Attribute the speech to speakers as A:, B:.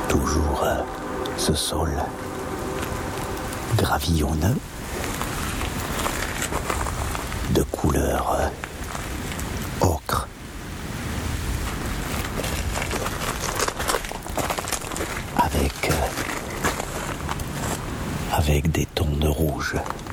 A: Toujours ce sol gravillonneux de couleur ocre. Avec des tons de rouge.